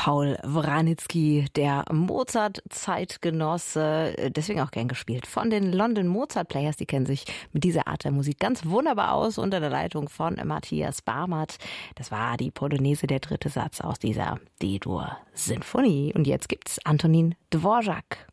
Paul Wranitzky, der Mozart-Zeitgenosse, deswegen auch gern gespielt von den London Mozart Players. Die kennen sich mit dieser Art der Musik ganz wunderbar aus, unter der Leitung von Matthias Barmert. Das war die Polonaise, der dritte Satz aus dieser D-Dur-Sinfonie. Und jetzt gibt's Antonin Dvorak.